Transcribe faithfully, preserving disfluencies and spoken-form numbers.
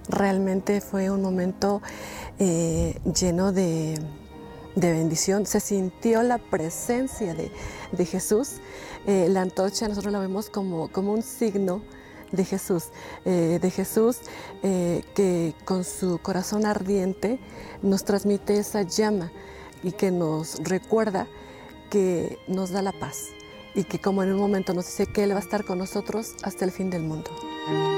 Realmente fue un momento eh, lleno de, de bendición. Se sintió la presencia de, de Jesús. Eh, la antorcha nosotros la vemos como, como un signo de Jesús, eh, de Jesús eh, que con su corazón ardiente nos transmite esa llama y que nos recuerda que nos da la paz y que como en un momento nos dice que Él va a estar con nosotros hasta el fin del mundo.